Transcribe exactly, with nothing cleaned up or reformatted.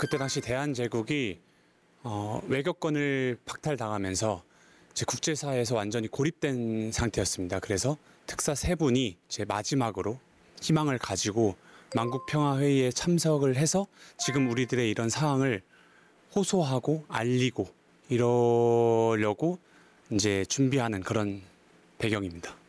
그때 당시 대한제국이 어, 외교권을 박탈당하면서 제 국제사회에서 완전히 고립된 상태였습니다. 그래서 특사 세 분이 제 마지막으로 희망을 가지고 만국평화회의에 참석을 해서 지금 우리들의 이런 상황을 호소하고 알리고 이러려고 이제 준비하는 그런 배경입니다.